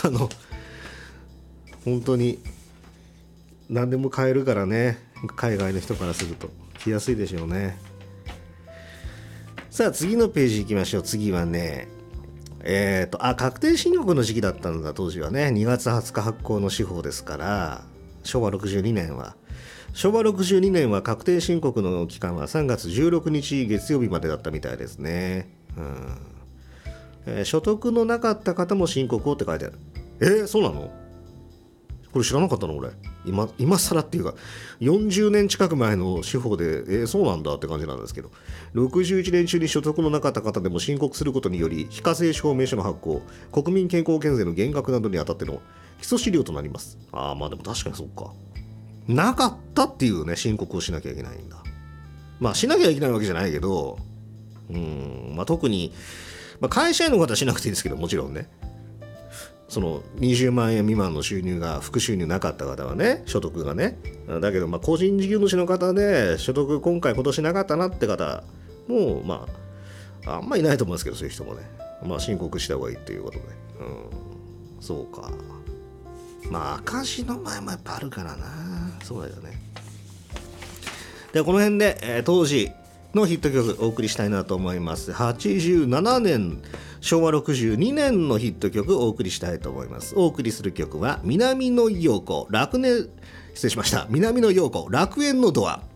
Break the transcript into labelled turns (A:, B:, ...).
A: 本当に何でも買えるからね、海外の人からすると来やすいでしょうね。さあ次のページ行きましょう。次はね確定申告の時期だったんだ。当時はね2月20日発行の司法ですから、昭和62年は確定申告の期間は3月16日月曜日までだったみたいですね。所得のなかった方も申告をって書いてある。そうなの？これ知らなかったの俺。今更っていうか40年近く前の司法でそうなんだって感じなんですけど、61年中に所得のなかった方でも申告することにより非課税証明書の発行、国民健康保険税の減額などにあたっての基礎資料となります。まあでも確かにそうか、なかったっていうね申告をしなきゃいけないんだ。しなきゃいけないわけじゃないけど、特に、会社員の方はしなくていいですけど、もちろんねその20万円未満の収入が副収入なかった方はね、所得がね、だけど個人事業主の方で所得今年なかったなって方もあんまいないと思うんですけど、そういう人もね申告した方がいいっていうことで、そうか。赤字の前もやっぱあるからな。そうだよね。でこの辺で、当時のヒット曲お送りしたいなと思います。87年昭和62年のヒット曲をお送りしたいと思います。お送りする曲は南野陽子、南野陽子楽園のドア。